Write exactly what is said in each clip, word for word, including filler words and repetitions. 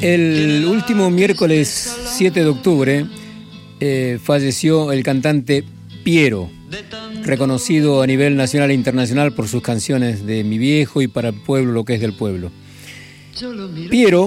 El último miércoles siete de octubre eh, falleció el cantante Piero, reconocido a nivel nacional e internacional por sus canciones de Mi Viejo y Para el Pueblo lo que es del pueblo. Piero,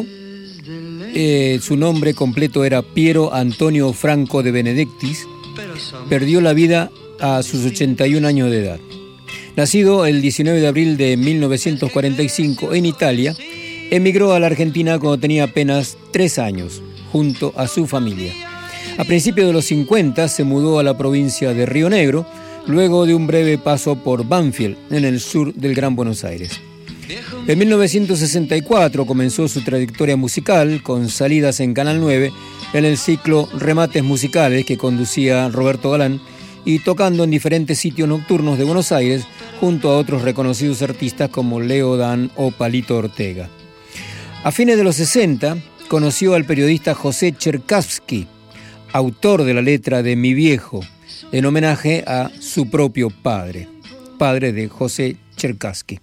eh, su nombre completo era Piero Antonio Franco de Benedictis, perdió la vida a sus ochenta y un años de edad. Nacido el diecinueve de abril de mil novecientos cuarenta y cinco en Italia, emigró a la Argentina cuando tenía apenas tres años, junto a su familia. A principios de los cincuenta se mudó a la provincia de Río Negro, luego de un breve paso por Banfield, en el sur del Gran Buenos Aires. En mil novecientos sesenta y cuatro comenzó su trayectoria musical con salidas en Canal nueve en el ciclo Remates Musicales que conducía Roberto Galán y tocando en diferentes sitios nocturnos de Buenos Aires junto a otros reconocidos artistas como Leo Dan o Palito Ortega. A fines de los sesenta conoció al periodista José Cherkassky, autor de la letra de Mi Viejo, en homenaje a su propio padre, padre de José Cherkassky.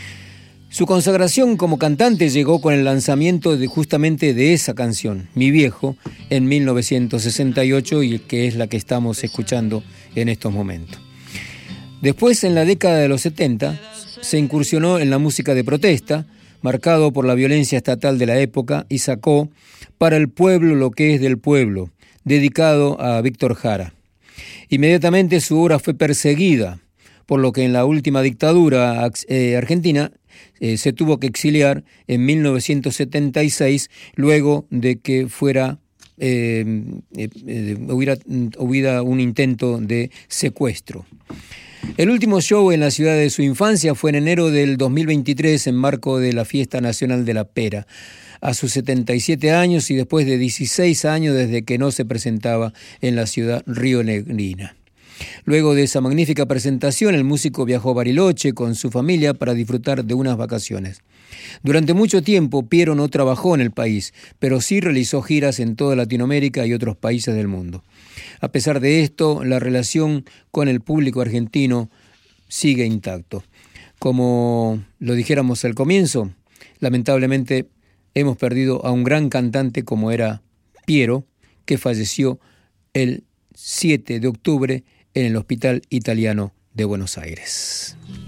Su consagración como cantante llegó con el lanzamiento de justamente de esa canción, Mi Viejo, en mil novecientos sesenta y ocho, y que es la que estamos escuchando en estos momentos. Después, en la década de los setenta, se incursionó en la música de protesta, marcado por la violencia estatal de la época, y sacó Para el Pueblo lo que es del pueblo, dedicado a Víctor Jara. Inmediatamente su obra fue perseguida, por lo que en la última dictadura eh, argentina eh, se tuvo que exiliar en mil novecientos setenta y seis, luego de que fuera eh, eh, hubiera, hubiera un intento de secuestro. El último show en la ciudad de su infancia fue en enero del dos mil veintitrés en marco de la Fiesta Nacional de la Pera, a sus setenta y siete años y después de dieciséis años desde que no se presentaba en la ciudad rionegrina. Luego de esa magnífica presentación, el músico viajó a Bariloche con su familia para disfrutar de unas vacaciones. Durante mucho tiempo, Piero no trabajó en el país, pero sí realizó giras en toda Latinoamérica y otros países del mundo. A pesar de esto, la relación con el público argentino sigue intacto. Como lo dijéramos al comienzo, lamentablemente hemos perdido a un gran cantante como era Piero, que falleció el siete de octubre en el Hospital Italiano de Buenos Aires.